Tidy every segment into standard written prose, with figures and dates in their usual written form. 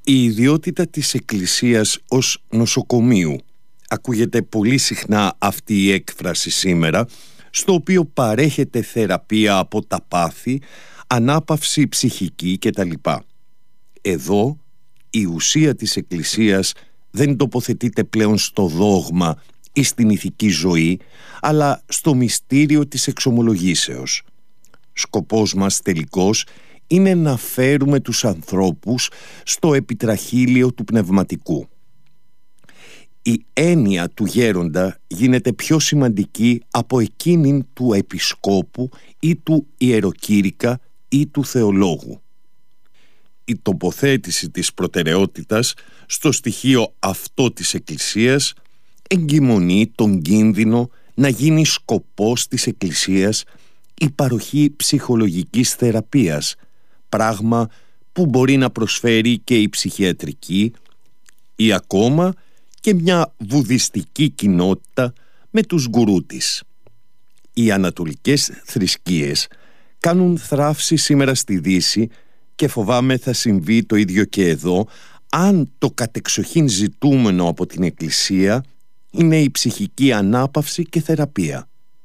Η ιδιότητα της Εκκλησίας ως νοσοκομείου. Ακούγεται πολύ συχνά αυτή η έκφραση σήμερα, στο οποίο παρέχεται θεραπεία από τα πάθη, ανάπαυση ψυχική κτλ. Εδώ η ουσία της Εκκλησίας δεν τοποθετείται πλέον στο δόγμα ή στην ηθική ζωή, αλλά στο μυστήριο της εξομολογήσεως. Σκοπός μας τελικώς είναι να φέρουμε τους ανθρώπους στο επιτραχύλιο του πνευματικού. Η έννοια του γέροντα γίνεται πιο σημαντική από εκείνην του επισκόπου ή του ιεροκήρυκα ή του θεολόγου. Η τοποθέτηση της προτεραιότητας στο στοιχείο αυτό της Εκκλησίας εγκυμονεί τον κίνδυνο να γίνει σκοπός της Εκκλησίας η παροχή ψυχολογικής θεραπείας, πράγμα που μπορεί να προσφέρει και η ψυχιατρική ή ακόμα και μια βουδιστική κοινότητα με τους γκουρού της. Οι ανατολικές θρησκείες κάνουν θράψη σήμερα στη Δύση και φοβάμαι θα συμβεί το ίδιο και εδώ, αν το κατεξοχήν ζητούμενο από την Εκκλησία είναι η ψυχική ανάπαυση και θεραπεία.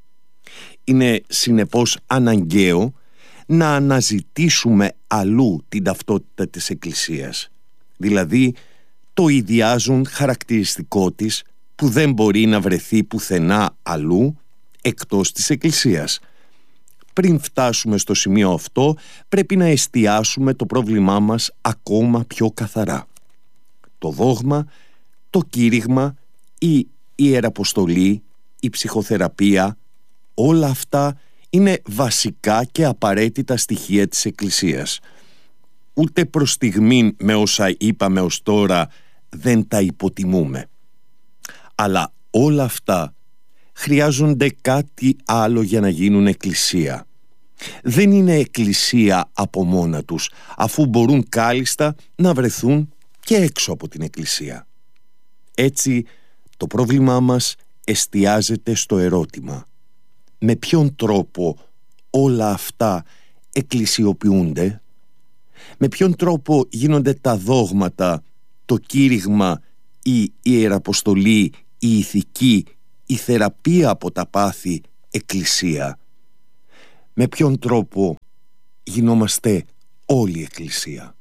Είναι συνεπώς αναγκαίο να αναζητήσουμε αλλού την ταυτότητα της Εκκλησίας, δηλαδή το ιδιάζον χαρακτηριστικό της που δεν μπορεί να βρεθεί πουθενά αλλού εκτός της Εκκλησίας. Πριν φτάσουμε στο σημείο αυτό, πρέπει να εστιάσουμε το πρόβλημά μας ακόμα πιο καθαρά. Το δόγμα, το κήρυγμα, η ιεραποστολή, η ψυχοθεραπεία, όλα αυτά είναι βασικά και απαραίτητα στοιχεία της Εκκλησίας. Ούτε προς στιγμήν με όσα είπαμε ως τώρα δεν τα υποτιμούμε. Αλλά όλα αυτά χρειάζονται κάτι άλλο για να γίνουν Εκκλησία. Δεν είναι Εκκλησία από μόνα τους, αφού μπορούν κάλλιστα να βρεθούν και έξω από την Εκκλησία. Έτσι, το πρόβλημά μας εστιάζεται στο ερώτημα: με ποιον τρόπο όλα αυτά εκκλησιοποιούνται? Με ποιον τρόπο γίνονται τα δόγματα, το κήρυγμα, η ιεραποστολή, η ηθική, η θεραπεία από τα πάθη Εκκλησία? Με ποιον τρόπο γινόμαστε όλη η Εκκλησία?